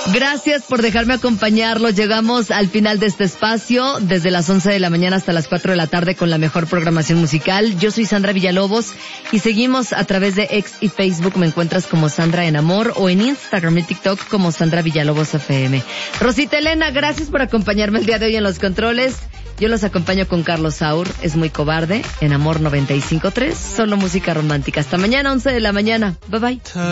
Gracias por dejarme acompañarlos. Llegamos al final de este espacio, desde las 11 de la mañana hasta las 4 de la tarde con la mejor programación musical. Yo soy Sandra Villalobos y seguimos a través de X y Facebook. Me encuentras como Sandra en Amor o en Instagram y TikTok como Sandra Villalobos FM. Rosita Elena, gracias por acompañarme el día de hoy en los controles. Yo los acompaño con Carlos Saur, Es Muy Cobarde, en Amor 95.3, solo música romántica. Hasta mañana, 11 de la mañana. Bye bye.